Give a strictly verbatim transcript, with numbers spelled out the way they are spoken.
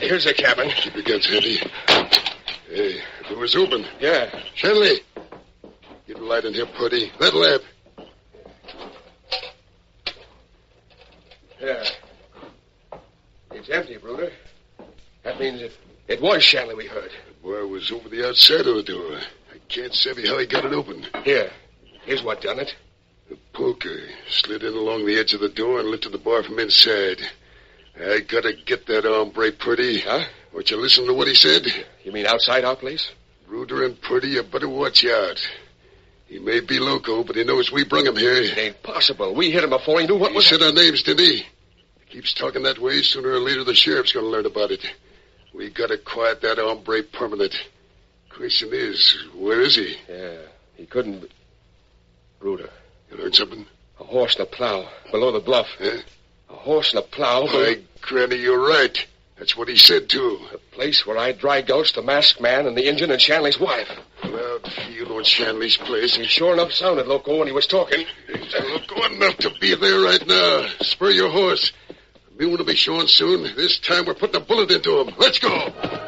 here's the cabin. Keep your guns handy. Hey, the door's open. Yeah. Shanley, get a light in here, Purdy. That lamp. Yeah. It's empty, Bruder. That means it, it was Shanley we heard. The boy was over the outside of the door. I can't savvy how he got it open. Here. Here's what done it. The poker slid in along the edge of the door and lifted the bar from inside. I gotta get that hombre, Purdy. Huh? Won't you listen to what he said? You mean outside our place? Bruder and Purdy, you better watch out. He may be loco, but he knows we brung him here. It ain't possible. We hit him before he knew what he was... He said our names, didn't he? He keeps talking that way. Sooner or later, the sheriff's gonna learn about it. We gotta quiet that hombre permanent. Question is, where is he? Yeah, he couldn't... Be... Bruder. You learned something? A horse and a plow, below the bluff. Huh? A horse and a plow... By Granny, you're right. That's what he said, too. The place where I dry gulched the masked man and the Injun and Shanley's wife. Loud field on Shanley's place. He sure enough sounded loco when he was talking. He's loco enough to be there right now. Spur your horse. The moon will be showing soon. This time we're putting a bullet into him. Let's go.